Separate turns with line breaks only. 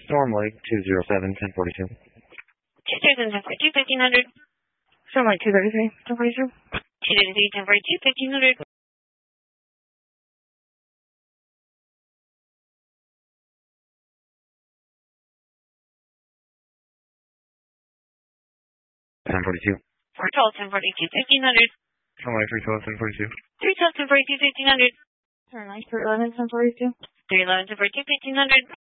Storm Lake 207 1042.
207 1042 1500.
Storm Lake 233 1042.
233 1042 1500.
Fort Tall 1042.
1042 1500.
Storm Lake 312 1042.
312 1042 1500.
Turn 9 311 1042.
311 1042 1500.